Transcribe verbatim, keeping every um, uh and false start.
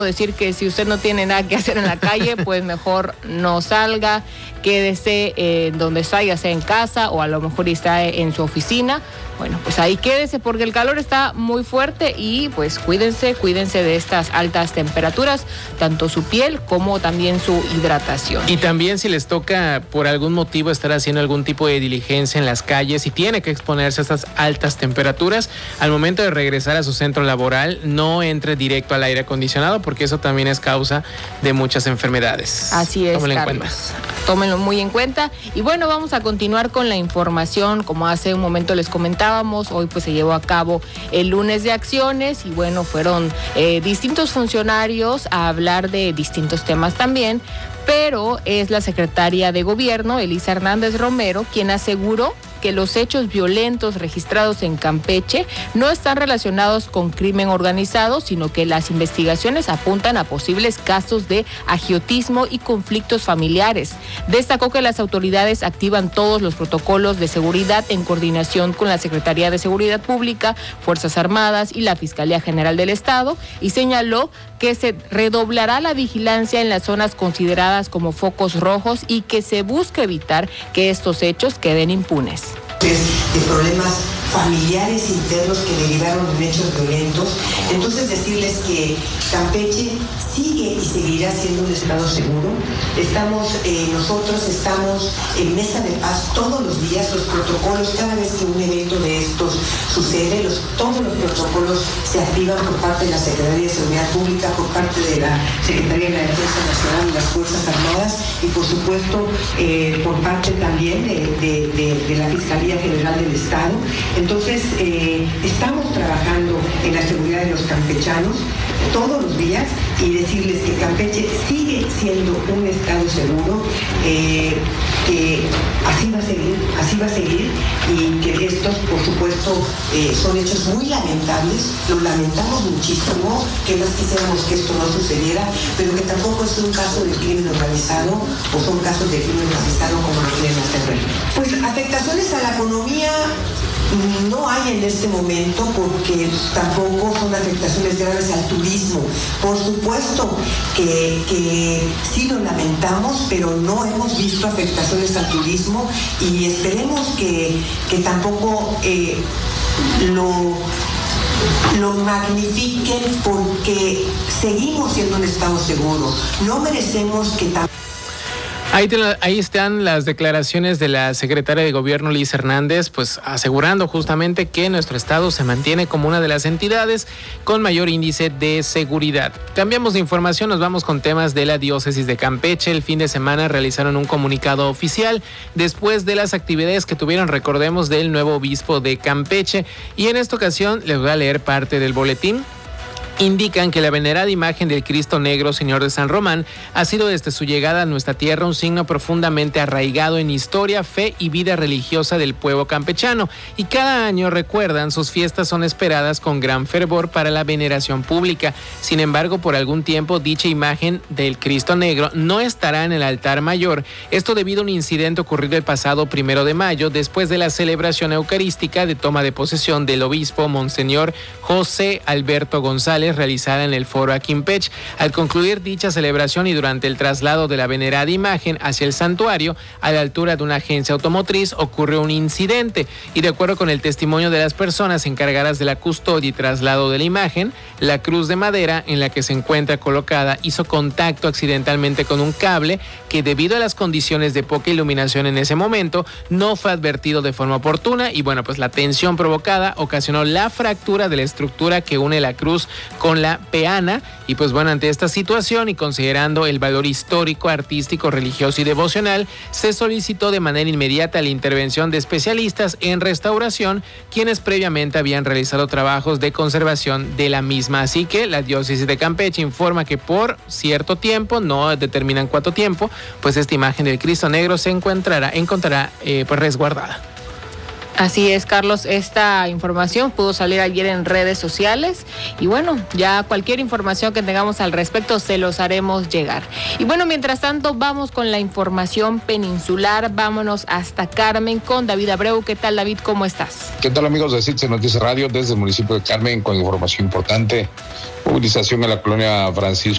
decir que si usted no tiene nada que hacer en la calle, pues mejor no salga, quédese eh, donde está, ya sea en casa o a lo mejor está en su oficina. Bueno, pues ahí quédese porque el calor está muy fuerte y pues cuídense, cuídense de estas altas temperaturas, tanto su piel como también su hidratación. Y también si les toca por algún motivo estar haciendo algún tipo de diligencia en las calles y tiene que exponerse a estas altas temperaturas, al momento de regresar a su centro laboral, no entre directo al aire acondicionado porque eso también es causa de muchas enfermedades. Así es, Tómenlo Carlos. En cuenta. Tómenlo muy en cuenta. Y bueno, vamos a continuar con la información. Como hace un momento les comentaba, hoy pues se llevó a cabo el lunes de acciones y bueno, fueron eh, distintos funcionarios a hablar de distintos temas también, pero es la secretaria de Gobierno, Elisa Hernández Romero, quien aseguró que los hechos violentos registrados en Campeche no están relacionados con crimen organizado, sino que las investigaciones apuntan a posibles casos de agiotismo y conflictos familiares. Destacó que las autoridades activan todos los protocolos de seguridad en coordinación con la Secretaría de Seguridad Pública, Fuerzas Armadas y la Fiscalía General del Estado, y señaló que se redoblará la vigilancia en las zonas consideradas como focos rojos y que se busca evitar que estos hechos queden impunes. De problemas familiares internos que derivaron en hechos violentos. Entonces decirles que Campeche sigue y seguirá siendo un estado seguro. Estamos, eh, nosotros estamos en mesa de paz todos los días, los protocolos, cada vez que un evento de estos sucede, los, todos los protocolos se activan por parte de la Secretaría de Seguridad Pública, por parte de la Secretaría de la Defensa Nacional y las Fuerzas Armadas y por supuesto eh, por parte también de, de, de, de la Fiscalía General del Estado. Entonces, eh, estamos trabajando en la seguridad de los campechanos todos los días y decirles que Campeche sigue siendo un estado seguro, eh, que así va a seguir, así va a seguir y que estos, por supuesto, eh, son hechos muy lamentables, lo lamentamos muchísimo, que más quisiéramos que esto no sucediera, pero que tampoco es un caso de crimen organizado o son casos de crimen organizado como lo quieren hacer ver. Pues afectaciones a la economía no hay en este momento porque tampoco son afectaciones graves al turismo. Por supuesto que, que sí lo lamentamos, pero no hemos visto afectaciones al turismo y esperemos que, que tampoco eh, lo, lo magnifiquen porque seguimos siendo un estado seguro. No merecemos que tampoco... Ahí, te, ahí están las declaraciones de la secretaria de Gobierno, Elisa Hernández, pues asegurando justamente que nuestro estado se mantiene como una de las entidades con mayor índice de seguridad. Cambiamos de información, nos vamos con temas de la diócesis de Campeche. El fin de semana realizaron un comunicado oficial después de las actividades que tuvieron, recordemos, del nuevo obispo de Campeche. Y en esta ocasión les voy a leer parte del boletín. Indican que la venerada imagen del Cristo Negro, Señor de San Román, ha sido desde su llegada a nuestra tierra un signo profundamente arraigado en historia, fe y vida religiosa del pueblo campechano, y cada año recuerdan sus fiestas son esperadas con gran fervor para la veneración pública. Sin embargo, por algún tiempo dicha imagen del Cristo Negro no estará en el altar mayor, esto debido a un incidente ocurrido el pasado primero de mayo, después de la celebración eucarística de toma de posesión del obispo Monseñor José Alberto González, realizada en el foro Aquimpech. Al concluir dicha celebración y durante el traslado de la venerada imagen hacia el santuario, a la altura de una agencia automotriz, ocurrió un incidente y de acuerdo con el testimonio de las personas encargadas de la custodia y traslado de la imagen, la cruz de madera en la que se encuentra colocada hizo contacto accidentalmente con un cable que, debido a las condiciones de poca iluminación en ese momento, no fue advertido de forma oportuna y bueno, pues la tensión provocada ocasionó la fractura de la estructura que une la cruz con la peana. Y pues bueno, ante esta situación y considerando el valor histórico, artístico, religioso y devocional, se solicitó de manera inmediata la intervención de especialistas en restauración, quienes previamente habían realizado trabajos de conservación de la misma. Así que la diócesis de Campeche informa que por cierto tiempo, no determinan cuánto tiempo, pues esta imagen del Cristo Negro se encontrará, encontrará eh, pues resguardada. Así es, Carlos, esta información pudo salir ayer en redes sociales y bueno, ya cualquier información que tengamos al respecto se los haremos llegar. Y bueno, mientras tanto vamos con la información peninsular, vámonos hasta Carmen con David Abreu. ¿Qué tal, David? ¿Cómo estás? ¿Qué tal, amigos de Citizen Noticias Radio? Desde el municipio de Carmen con información importante. Movilización en la colonia Francisco